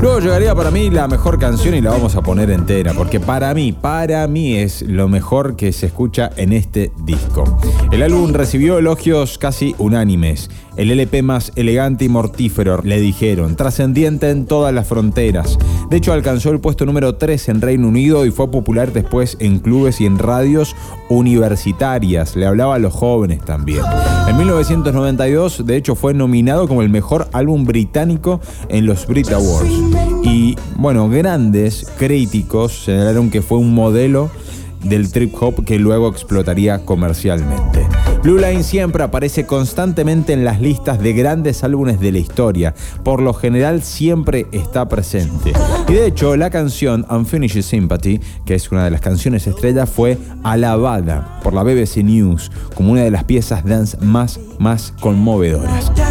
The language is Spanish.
Luego llegaría para mí la mejor canción y la vamos a poner entera, porque para mí es lo mejor que se escucha en este disco. El álbum recibió elogios casi unánimes. El LP más elegante y mortífero, le dijeron, trascendiente en todas las fronteras. De hecho, alcanzó el puesto número 3 en Reino Unido y fue popular después en clubes y en radios universitarias. Le hablaba a los jóvenes también. En 1992, de hecho, fue nominado como el mejor álbum británico en los Brit Awards. Y, bueno, grandes críticos señalaron que fue un modelo del trip hop que luego explotaría comercialmente. Blue Line siempre aparece constantemente en las listas de grandes álbumes de la historia. Por lo general siempre está presente. Y de hecho la canción Unfinished Sympathy, que es una de las canciones estrellas, fue alabada por la BBC News como una de las piezas dance más conmovedoras.